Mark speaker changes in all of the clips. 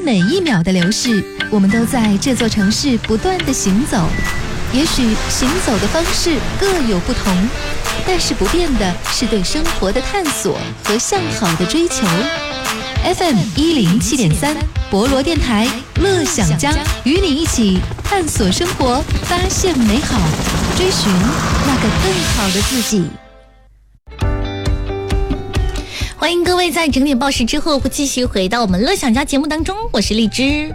Speaker 1: 每一秒的流逝，我们都在这座城市不断的行走。也许行走的方式各有不同，但是不变的是对生活的探索和向好的追求。FM 107.3博罗电台乐享家，与你一起探索生活，发现美好，追寻那个更好的自己。
Speaker 2: 欢迎各位在整点报时之后继续回到我们乐享家节目当中，我是荔枝。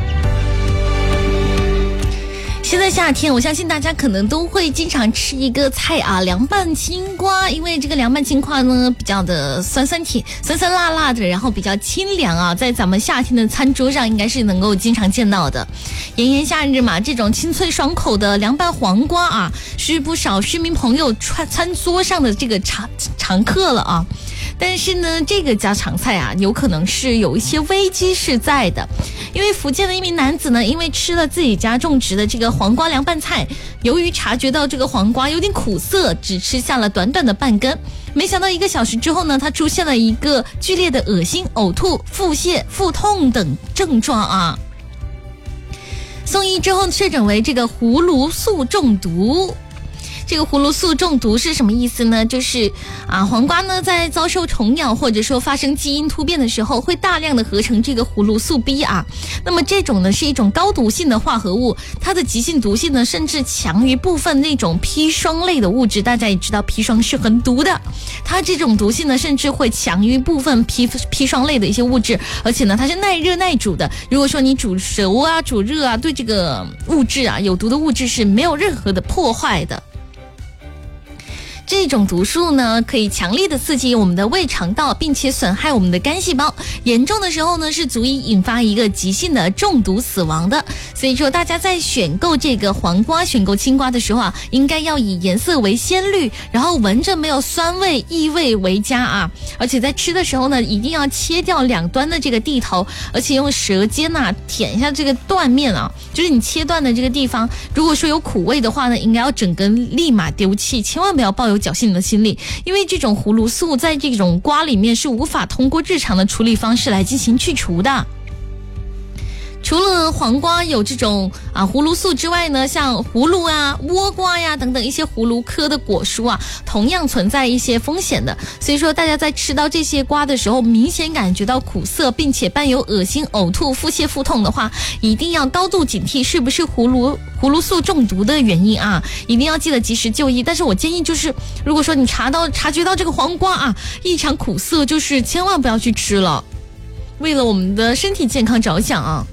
Speaker 2: 现在夏天，我相信大家可能都会经常吃一个菜啊，凉拌青瓜。因为这个凉拌青瓜呢，比较的酸酸甜、酸酸辣辣的，然后比较清凉啊，在咱们夏天的餐桌上应该是能够经常见到的。炎炎夏日嘛，这种清脆爽口的凉拌黄瓜啊，是不少市民朋友餐桌上的这个常客了啊。但是呢，这个家常菜啊，有可能是有一些危机是在的。因为福建的一名男子呢，因为吃了自己家种植的这个黄瓜凉拌菜，由于察觉到这个黄瓜有点苦涩，只吃下了短短的半根。没想到1个小时之后呢，他出现了一个剧烈的恶心、呕吐、腹泻、腹痛等症状啊。送医之后确诊为这个葫芦素中毒。这个葫芦素中毒是什么意思呢？就是黄瓜呢在遭受虫咬或者说发生基因突变的时候，会大量的合成这个葫芦素 B 啊。那么这种呢是一种高毒性的化合物，它的急性毒性呢甚至强于部分那种砒霜类的物质。大家也知道砒霜是很毒的，它这种毒性呢甚至会强于部分砒霜类的一些物质，而且呢它是耐热耐煮的。如果说你煮熟啊、煮热啊，对这个物质啊有毒的物质是没有任何的破坏的。这种毒素呢，可以强力的刺激我们的胃肠道，并且损害我们的肝细胞，严重的时候呢，是足以引发一个急性的中毒死亡的。所以说，大家在选购这个黄瓜、选购青瓜的时候啊，应该要以颜色为鲜绿，然后闻着没有酸味、异味为佳啊。而且在吃的时候呢，一定要切掉两端的这个蒂头，而且用舌尖舔一下这个断面啊，就是你切断的这个地方，如果说有苦味的话呢，应该要整根立马丢弃，千万不要抱有侥幸的心理，因为这种葫芦素在这种瓜里面是无法通过日常的处理方式来进行去除的。除了黄瓜有这种葫芦素之外呢，像葫芦啊、倭瓜呀等等一些葫芦科的果蔬啊，同样存在一些风险的。所以说大家在吃到这些瓜的时候，明显感觉到苦涩，并且伴有恶心、呕吐、腹泻、腹痛的话，一定要高度警惕是不是葫芦素中毒的原因啊，一定要记得及时就医。但是我建议就是，如果说你察觉到这个黄瓜异常苦涩，就是千万不要去吃了，为了我们的身体健康着想啊。